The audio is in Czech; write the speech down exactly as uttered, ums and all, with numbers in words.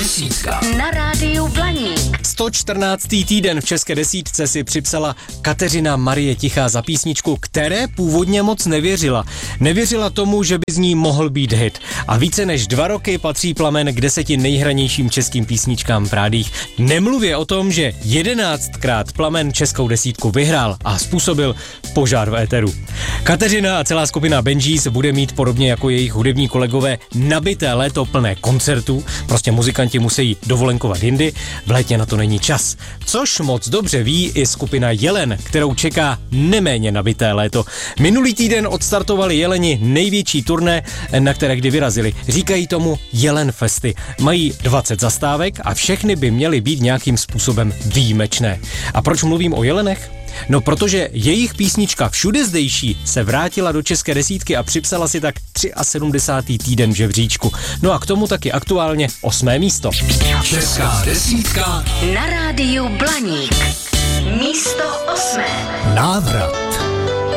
desítka na rádiu Blaník. sto čtrnáctý týden v české desítce si připsala Kateřina Marie Tichá za písničku, které původně moc nevěřila. Nevěřila tomu, že by z ní mohl být hit. A více než dva roky patří Plamen k deseti nejhranějším českým písničkám v rádiích. Nemluvě o tom, že jedenáctkrát Plamen českou desítku vyhrál a způsobil požár v éteru. Kateřina a celá skupina Benjis bude mít podobně jako jejich hudební kolegové nabité léto plné koncertů. Prostě muzikanti musí dovolenkovat jindy, v létě na to není čas. Což moc dobře ví i skupina Jelen, kterou čeká neméně nabité léto. Minulý týden odstartovali Jeleni největší turné, na které kdy vyrazili. Říkají tomu Jelen Festy. Mají dvacet zastávek a všechny by měly být nějakým způsobem výjimečné. A proč mluvím o Jelenech? No, protože jejich písnička Všude zdejší se vrátila do české desítky a připsala si tak sedmdesátý třetí týden v žebříčku. No a k tomu taky aktuálně osmé místo. Česká desítka Na rádiu Blaník. Místo osmé. Návrat.